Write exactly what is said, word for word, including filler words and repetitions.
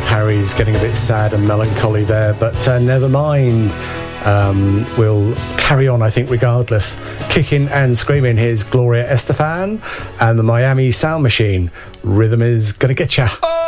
Harry's getting a bit sad and melancholy there, but uh, never mind. Um, we'll carry on, I think, regardless. Kicking and screaming. Here's Gloria Estefan and the Miami Sound Machine. Rhythm is gonna get ya. Oh!